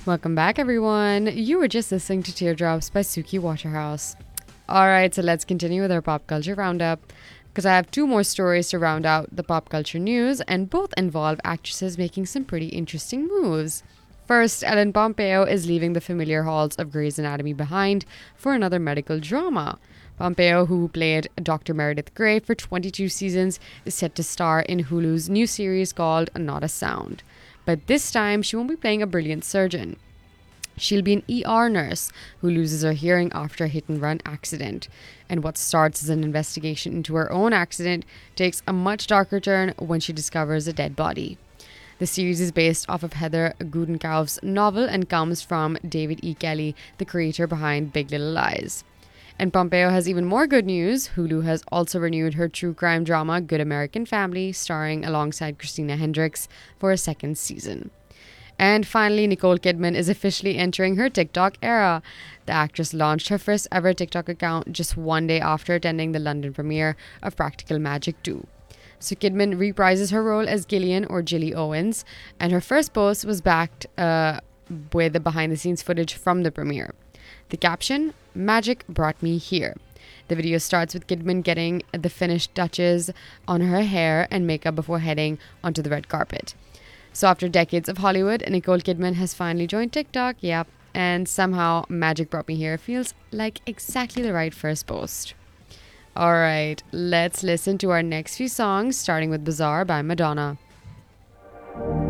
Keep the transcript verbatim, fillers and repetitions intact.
Welcome back, everyone. You were just listening to Teardrops by Suki Waterhouse. Alright, so let's continue with our pop culture roundup, because I have two more stories to round out the pop culture news, and both involve actresses making some pretty interesting moves. First, Ellen Pompeo is leaving the familiar halls of Grey's Anatomy behind for another medical drama. Pompeo, who played Doctor Meredith Grey for twenty-two seasons, is set to star in Hulu's new series called Not a Sound. But this time, she won't be playing a brilliant surgeon. She'll be an E R nurse who loses her hearing after a hit-and-run accident. And what starts as an investigation into her own accident takes a much darker turn when she discovers a dead body. The series is based off of Heather Gudenkauf's novel and comes from David E. Kelly, the creator behind Big Little Lies. And Pompeo has even more good news. Hulu has also renewed her true crime drama Good American Family, starring alongside Christina Hendricks, for a second season. And finally, Nicole Kidman is officially entering her TikTok era. The actress launched her first ever TikTok account just one day after attending the London premiere of Practical Magic two. So Kidman reprises her role as Gillian, or Gilly Owens, and her first post was backed uh, with the behind-the-scenes footage from the premiere. The caption, "Magic brought me here." The video starts with Kidman getting the finished touches on her hair and makeup before heading onto the red carpet. So after decades of Hollywood, Nicole Kidman has finally joined TikTok, yep, and somehow Magic Brought Me Here feels like exactly the right first post. Alright, let's listen to our next few songs, starting with Bizarre by Madonna.